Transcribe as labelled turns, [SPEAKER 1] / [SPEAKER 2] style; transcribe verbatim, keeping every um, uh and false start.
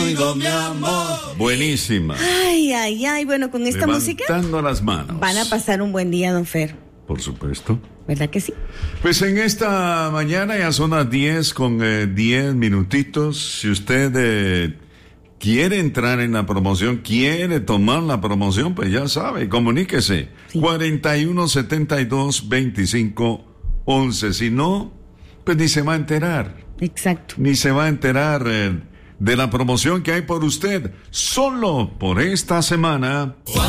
[SPEAKER 1] conmigo, mi amor.
[SPEAKER 2] Buenísima.
[SPEAKER 3] Ay, ay, ay. Bueno, con esta música
[SPEAKER 2] Levantando las manos.
[SPEAKER 3] van a pasar un buen día, don Fer.
[SPEAKER 2] Por supuesto.
[SPEAKER 3] ¿Verdad que sí?
[SPEAKER 2] Pues en esta mañana ya son las diez con eh, diez minutitos. Si usted eh, quiere entrar en la promoción, quiere tomar la promoción, pues ya sabe, comuníquese. Sí. cuarenta y uno setenta y dos veinticinco once. Si no, pues ni se va a enterar.
[SPEAKER 3] Exacto.
[SPEAKER 2] Ni se va a enterar eh, de la promoción que hay por usted. Solo por esta semana.